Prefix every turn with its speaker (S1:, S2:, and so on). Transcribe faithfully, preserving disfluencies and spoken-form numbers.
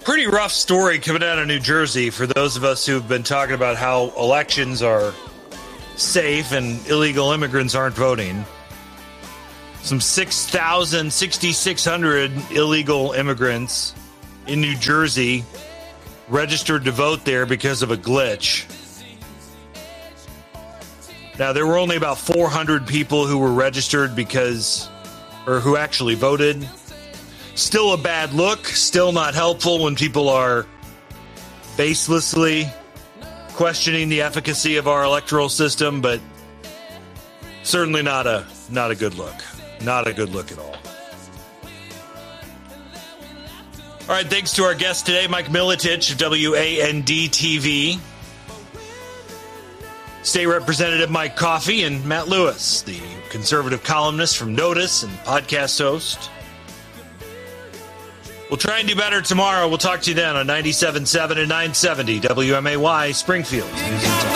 S1: Pretty rough story coming out of New Jersey for those of us who've been talking about how elections are safe and illegal immigrants aren't voting. Some six thousand, six thousand six hundred illegal immigrants in New Jersey registered to vote there because of a glitch. Now, there were only about four hundred people who were registered because, or who actually voted. Still a bad look, still not helpful when people are baselessly questioning the efficacy of our electoral system, but certainly not a not a good look. Not a good look at all. All right, thanks to our guest today, Mike Milotich of W A N D T V. State Representative Mike Coffey and Matt Lewis, the conservative columnist from Notice and podcast host. We'll try and do better tomorrow. We'll talk to you then on ninety-seven point seven and nine seventy W M A Y Springfield.